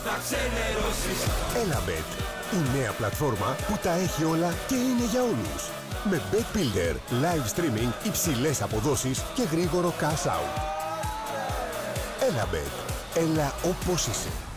Θα ξενερώσεις. Elabet, η νέα πλατφόρμα που τα έχει όλα και είναι για όλους. Με Bet Builder, live streaming, υψηλές αποδόσεις και γρήγορο cash out. Elabet, έλα όπως είσαι.